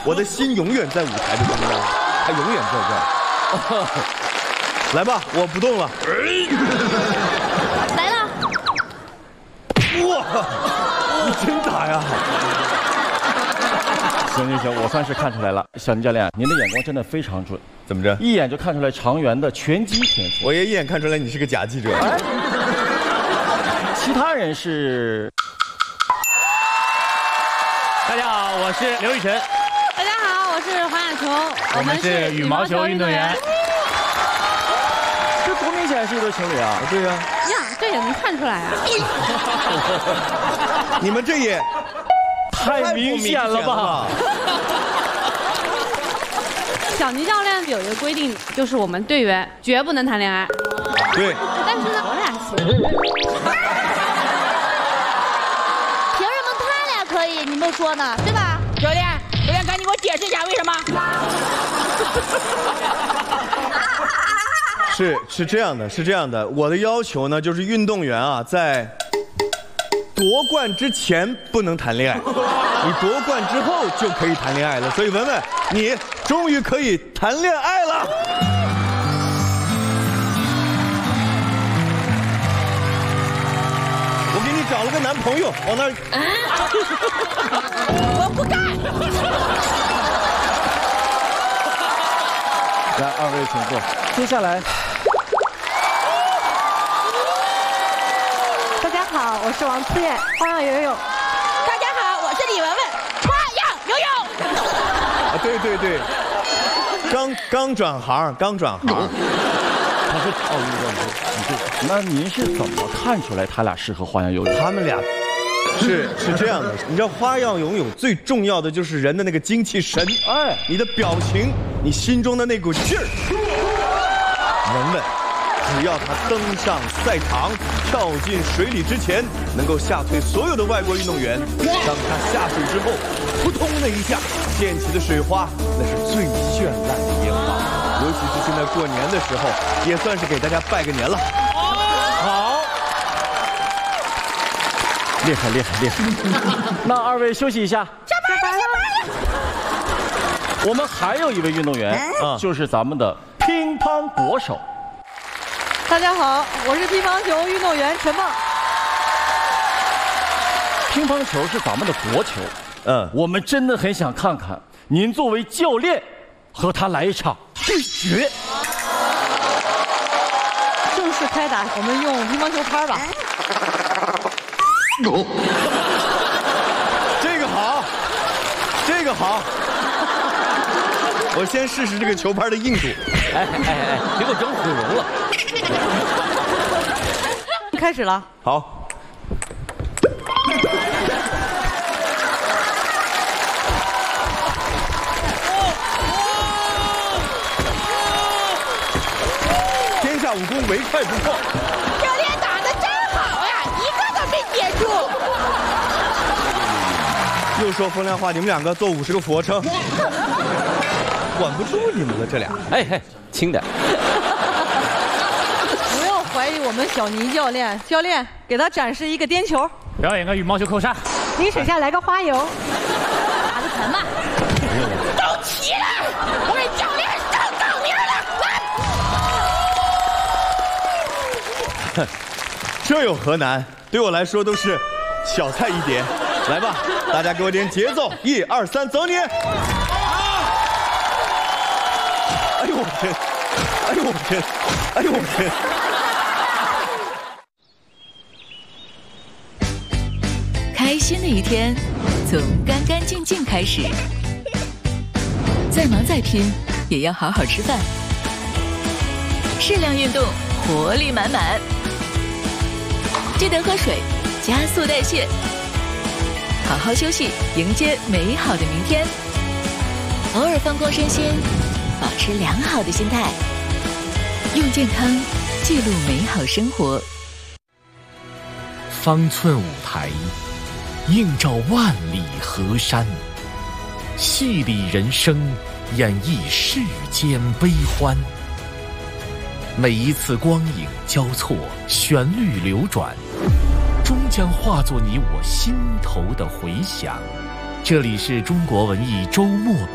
我的心永远在舞台的中央，它永远在这儿。来吧，我不动了。 来了！ 哇，你真打呀！ 行，我算是看出来了，小宁教练，您的眼光真的非常准。 怎么着？ 一眼就看出来常源的拳击天赋。 我也一眼看出来你是个假记者。 其他人是。 大家好，我是刘雨辰。 大家好，我是黄雅琼， 我们是羽毛球运动员。 这多明显是一对情侣啊！ 对呀。 呀，这也能看出来啊！ 你们这也太明显了吧？ 小宁教练有一个规定，就是我们队员绝不能谈恋爱。 对。 但是呢，我俩行。 凭什么他俩可以，你们说呢？对吧？ 教练，赶紧给我解释一下为什么？ 是这样的，我的要求呢，就是运动员啊，在夺冠之前不能谈恋爱，你夺冠之后就可以谈恋爱了。所以文文，你终于可以谈恋爱了。我给你找了个男朋友，往那儿。 我不干。 来，二位请坐。接下来。 大家好，我是王思燕，花样游泳。 大家好，我是李雯雯，花样游泳。 啊，对，刚转行。 他是奥运冠军，那您是怎么看出来他俩适合花样游泳？ 他们俩是这样的，你知道花样游泳最重要的就是人的那个精气神，哎，你的表情，你心中的那股劲儿。文文，只要他登上赛场，跳进水里之前，能够吓退所有的外国运动员。当他下水之后，扑通的一下溅起的水花，那是最绚烂的烟花。尤其是现在过年的时候，也算是给大家拜个年了。 好，厉害。那二位休息一下。 下班了。 我们还有一位运动员，就是咱们的乒乓国手。 大家好，我是乒乓球运动员陈梦。 乒乓球是咱们的国球，我们真的很想看看您作为教练和他来一场对决。 正式开打，我们用乒乓球拍吧。 这个好。我先试试这个球拍的硬度。 哎，别给我整毁容了。 开始了。 好。天下武功唯快不破。 教练打得真好呀，一个都没接住。 又说风凉话，你们两个做50个俯卧撑，管不住你们了，这俩。 哎，轻点。 不要怀疑我们小宁教练，教练给他展示一个颠球， 表演个羽毛球扣杀。 泥水下来个花游， 打得沉吧。 都齐了，我给教练上杠铃了。 这有何难？对我来说都是小菜一碟。来吧，大家给我点节奏，1、2、3，走你！哎呦我天！哎呦我天！哎呦我天！ 开心的一天，从干干净净开始。再忙再拼，也要好好吃饭。适量运动，活力满满。记得喝水，加速代谢。好好休息，迎接美好的明天。偶尔放空身心，保持良好的心态，用健康记录美好生活。 方寸舞台，映照万里河山，戏里人生，演绎世间悲欢。每一次光影交错，旋律流转，终将化作你我心头的回响。这里是中国文艺周末